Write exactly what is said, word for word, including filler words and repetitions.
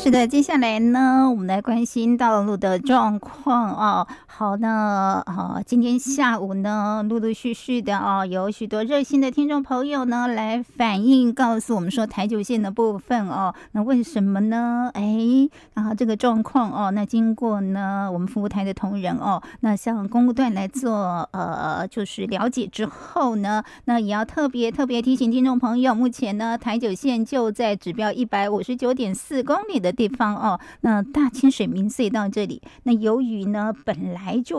是的，接下来呢，我们来关心道路的状况哦。好，那呃，今天下午呢，陆陆续续的哦，有许多热心的听众朋友呢来反映，告诉我们说台九线的部分哦，那为什么呢？哎，然后这个状况哦，那经过呢我们服务台的同仁哦，那向公路段来做呃就是了解之后呢，那也要特别特别提醒听众朋友，目前呢台九线就在指标一百五十九点四公里的地方哦，那大清水明隧道这里，那由于呢本来就